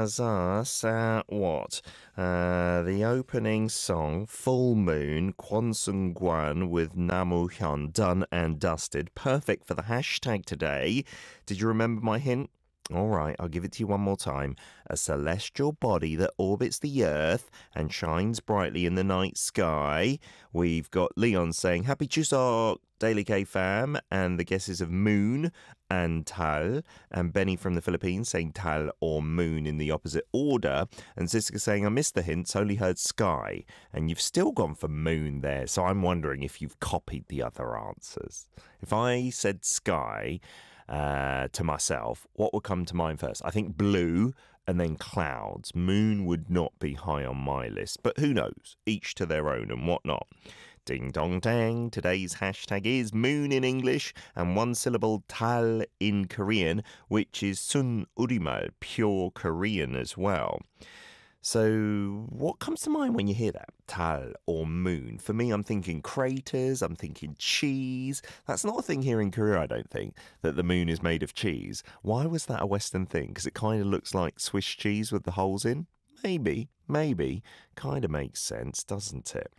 has us at what? The opening song, Full Moon, Kwon Sung-kwan with Namu Hyun, done and dusted. Perfect for the hashtag today. Did you remember my hint? All right, I'll give it to you one more time. A celestial body that orbits the Earth and shines brightly in the night sky. We've got Leon saying, Happy Chuseok, Daily K fam, and the guesses of Moon and Tal, and Benny from the Philippines saying Tal or Moon in the opposite order, and Siska saying, I missed the hints, only heard Sky, and you've still gone for Moon there, so I'm wondering if you've copied the other answers. If I said Sky to myself, what would come to mind first? I think blue and then clouds. Moon would not be high on my list, but who knows? Each to their own and whatnot. Ding dong dang. Today's hashtag is moon in English and one syllable tal in Korean, which is sun urimal, pure Korean as well. So what comes to mind when you hear that? Tal or moon? For me, I'm thinking craters, I'm thinking cheese. That's not a thing here in Korea, I don't think, that the moon is made of cheese. Why was that a Western thing? Because it kind of looks like Swiss cheese with the holes in? Maybe. Kind of makes sense, doesn't it?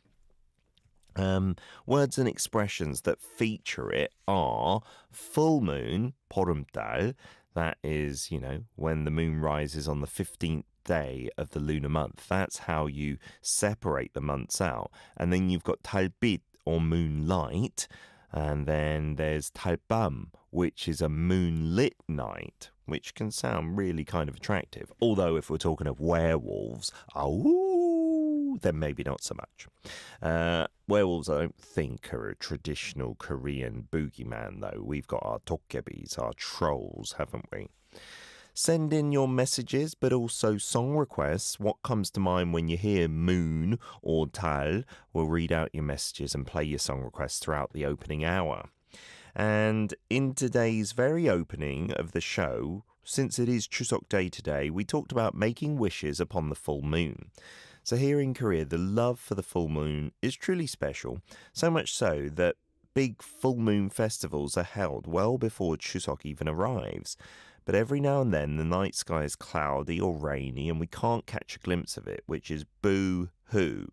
Words and expressions that feature it are full moon, 보름달. That is, when the moon rises on the 15th day of the lunar month. That's how you separate the months out. And then you've got 달빛 or moonlight. And then there's 달밤, which is a moonlit night, which can sound really kind of attractive. Although if we're talking of werewolves, then maybe not so much. Werewolves, I don't think, are a traditional Korean boogeyman, though. We've got our dokgebis, our trolls, haven't we? Send in your messages, but also song requests. What comes to mind when you hear moon or tal? We'll read out your messages and play your song requests throughout the opening hour. And in today's very opening of the show, since it is Chuseok Day today, we talked about making wishes upon the full moon. So here in Korea, the love for the full moon is truly special, so much so that big full moon festivals are held well before Chuseok even arrives. But every now and then, the night sky is cloudy or rainy and we can't catch a glimpse of it, which is boo-hoo.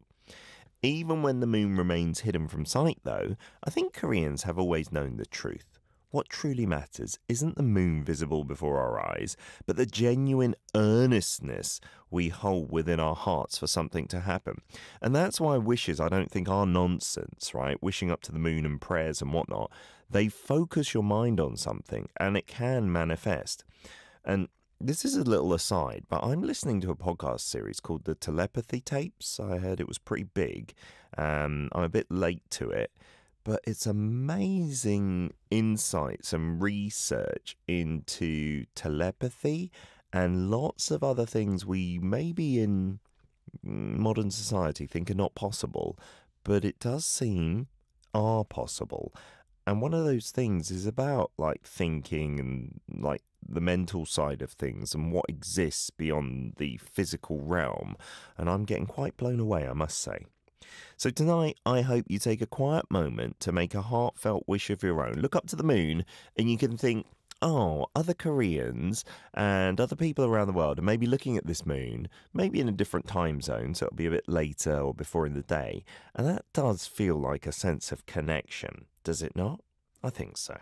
Even when the moon remains hidden from sight, though, I think Koreans have always known the truth. What truly matters isn't the moon visible before our eyes, but the genuine earnestness we hold within our hearts for something to happen. And that's why wishes, I don't think, are nonsense, right? Wishing up to the moon and prayers and whatnot. They focus your mind on something and it can manifest. And this is a little aside, but I'm listening to a podcast series called The Telepathy Tapes. I heard it was pretty big. I'm a bit late to it. But it's amazing insights and research into telepathy and lots of other things we maybe in modern society think are not possible, but it does seem are possible. And one of those things is about like thinking and like the mental side of things and what exists beyond the physical realm. And I'm getting quite blown away, I must say. So tonight, I hope you take a quiet moment to make a heartfelt wish of your own. Look up to the moon and you can think, other Koreans and other people around the world are maybe looking at this moon, maybe in a different time zone, so it'll be a bit later or before in the day. And that does feel like a sense of connection, does it not? I think so.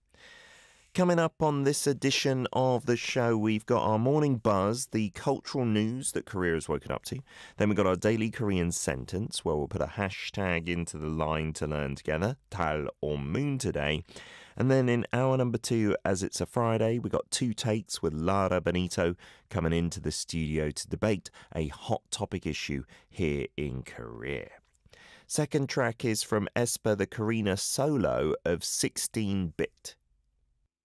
Coming up on this edition of the show, we've got our morning buzz, the cultural news that Korea has woken up to. Then we've got our daily Korean sentence, where we'll put a hashtag into the line to learn together, tal or moon today. And then in hour number 2, as it's a Friday, we got 2 takes with Lara Benito coming into the studio to debate a hot topic issue here in Korea. Second track is from aespa the Karina Solo of 16-Bit.